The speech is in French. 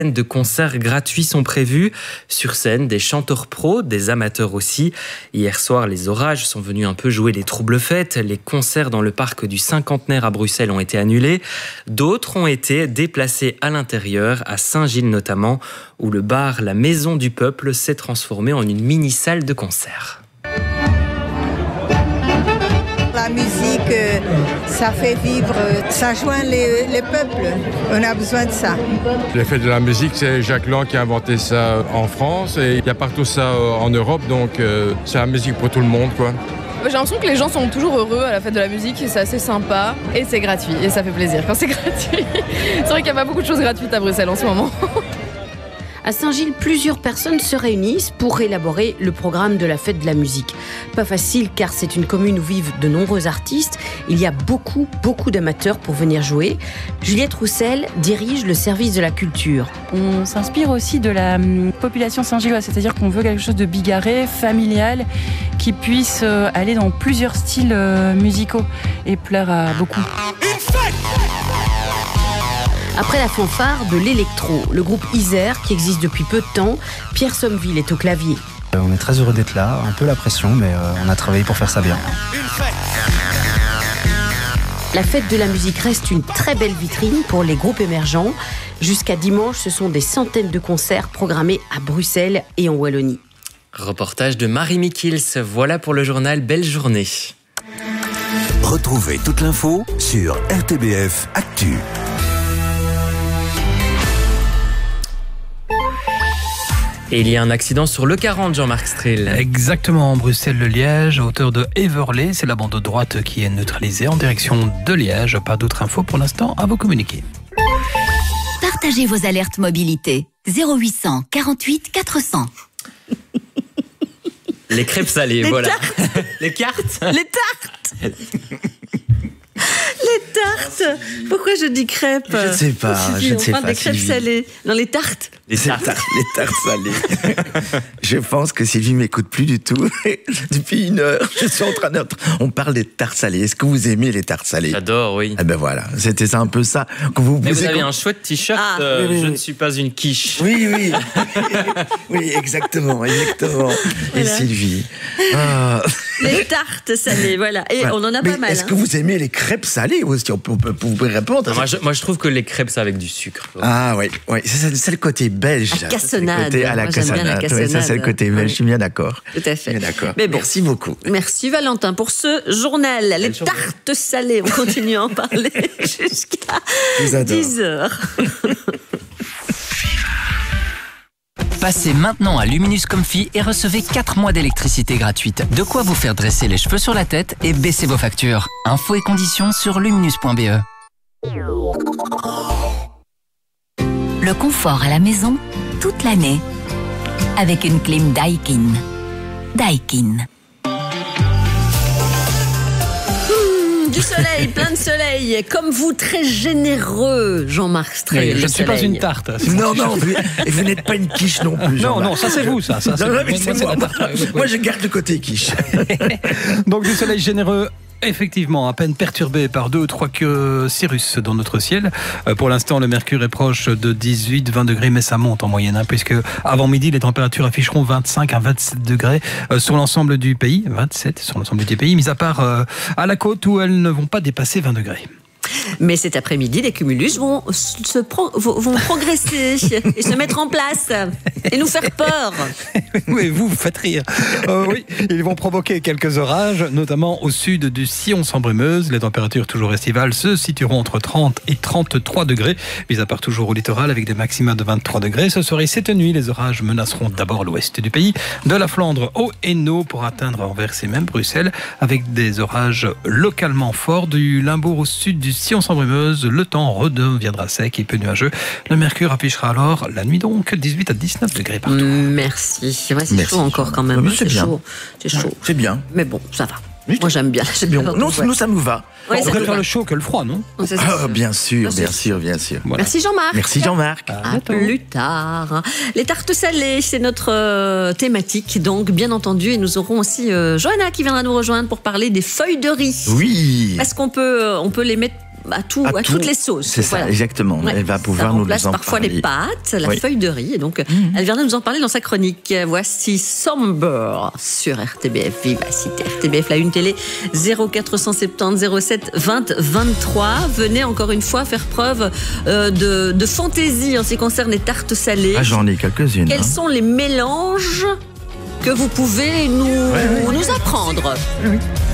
De concerts gratuits sont prévus. Sur scène, des chanteurs pros, des amateurs aussi. Hier soir, les orages sont venus un peu jouer les troubles fêtes. Les concerts dans le parc du Cinquantenaire à Bruxelles ont été annulés. D'autres ont été déplacés à l'intérieur, à Saint-Gilles notamment, où le bar La Maison du Peuple s'est transformé en une mini-salle de concert. La musique, ça fait vivre, ça joint les peuples. On a besoin de ça. Le fait de la musique, c'est Jacques Lang qui a inventé ça en France et il y a partout ça en Europe, donc c'est la musique pour tout le monde, quoi. J'ai l'impression que les gens sont toujours heureux à la fête de la musique, c'est assez sympa et c'est gratuit et ça fait plaisir quand c'est gratuit. C'est vrai qu'il n'y a pas beaucoup de choses gratuites à Bruxelles en ce moment. À Saint-Gilles, plusieurs personnes se réunissent pour élaborer le programme de la fête de la musique. Pas facile car c'est une commune où vivent de nombreux artistes. Il y a beaucoup d'amateurs pour venir jouer. Juliette Roussel dirige le service de la culture. On s'inspire aussi de la population saint-gilloise, c'est-à-dire qu'on veut quelque chose de bigarré, familial, qui puisse aller dans plusieurs styles musicaux et plaire à beaucoup. Après la fanfare de l'électro, le groupe Isère, qui existe depuis peu de temps, Pierre Sommeville est au clavier. On est très heureux d'être là, un peu la pression, mais on a travaillé pour faire ça bien. La fête de la musique reste une très belle vitrine pour les groupes émergents. Jusqu'à dimanche, ce sont des centaines de concerts programmés à Bruxelles et en Wallonie. Reportage de Marie Mikils, voilà pour le journal Belle Journée. Retrouvez toute l'info sur RTBF Actu. Et il y a un accident sur le 40, Jean-Marc Strill. Exactement, Bruxelles-Liège, à hauteur de Heverlee. C'est la bande de droite qui est neutralisée en direction de Liège. Pas d'autres infos pour l'instant à vous communiquer. Partagez vos alertes mobilité. 0800 48 400. Les crêpes salées, voilà. Tartes. Les cartes. Les tartes. Les tartes. Pourquoi je dis crêpes? Je ne sais pas. On parle des crêpes salées. Non, les tartes. Les tartes salées. Je pense que Sylvie m'écoute plus du tout. Depuis une heure, je suis en train de... On parle des tartes salées. Est-ce que vous aimez les tartes salées? J'adore, oui. Ah ben voilà, c'était un peu ça. Mais vous avez un chouette t-shirt, je ne suis pas une quiche. Oui. Oui, exactement. Voilà. Et Sylvie. Les tartes salées, voilà. Et on en a pas mal. Est-ce que vous aimez les crêpes salées? Ou est-ce qu'on peut répondre? Moi, je trouve que les crêpes, c'est avec du sucre. Ah oui. C'est le côté belge. À cassonade. À la cassonade. Oui, ça, c'est le côté belge. Je suis bien d'accord. Tout à fait. D'accord. Mais bon. Merci beaucoup. Merci Valentin pour ce journal. Les tartes salées, on continue à en parler jusqu'à 10h. Passez maintenant à Luminus Comfy et recevez 4 mois d'électricité gratuite. De quoi vous faire dresser les cheveux sur la tête et baisser vos factures. Infos et conditions sur luminus.be. Le confort à la maison, toute l'année. Avec une clim Daikin. Daikin. Du soleil, plein de soleil, comme vous, très généreux, Jean-Marc Strill. Je ne suis pas une tarte. Non, vous n'êtes pas une quiche non plus. Non, ça c'est vous, ça. Moi, je garde le côté quiche. Donc du soleil généreux. Effectivement, à peine perturbé par 2 ou 3 cirrus dans notre ciel. Pour l'instant, le mercure est proche de 18-20 degrés, mais ça monte en moyenne, puisque avant midi, les températures afficheront 25 à 27 degrés sur l'ensemble du pays. 27 sur l'ensemble du pays, mis à part à la côte où elles ne vont pas dépasser 20 degrés. Mais cet après-midi, les cumulus vont progresser et se mettre en place et nous faire peur. Oui, vous faites rire. Oui, ils vont provoquer quelques orages, notamment au sud du Sillon-sans-Brumeuse. Les températures toujours estivales se situeront entre 30 et 33 degrés, mis à part toujours au littoral avec des maxima de 23 degrés. Ce soir et cette nuit, les orages menaceront d'abord l'ouest du pays, de la Flandre au Hainaut pour atteindre Anvers et même Bruxelles, avec des orages localement forts du Limbourg au sud du Sillon-sans-Brumeuse. Le temps redeviendra sec et peu nuageux. Le mercure affichera alors la nuit donc 18 à 19 degrés partout. Merci. Ouais, c'est chaud encore quand même. Oui, c'est bien. Chaud. C'est chaud. C'est bien. Mais bon, ça va. Moi j'aime bien. C'est bien. Nous, ça nous va. Ouais, on préfère le chaud que le froid, non? Bien sûr. Voilà. Merci Jean-Marc. Merci Jean-Marc. À plus tard. Les tartes salées, c'est notre thématique, donc bien entendu. Et nous aurons aussi Johanna qui viendra nous rejoindre pour parler des feuilles de riz. Oui. Est-ce qu'on peut les mettre toutes les sauces. C'est ça, exactement. Ouais. Elle va pouvoir nous en parler. Parfois les pâtes, la feuille de riz. Et donc, elle viendra nous en parler dans sa chronique. Voici Somber sur RTBF Vivacité. RTBF, la une télé, 0470 07 20 23. Venez encore une fois faire preuve de fantaisie en ce qui concerne les tartes salées. Ah, j'en ai quelques-unes. Quels sont les mélanges que vous pouvez nous apprendre? Oui.